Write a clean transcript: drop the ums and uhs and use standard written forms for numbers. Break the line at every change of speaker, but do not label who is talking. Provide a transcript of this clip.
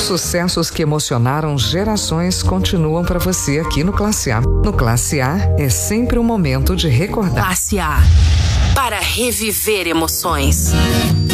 Os sucessos que emocionaram gerações continuam para você aqui no Classe A. No Classe A é sempre um momento de recordar.
Classe A, para reviver emoções.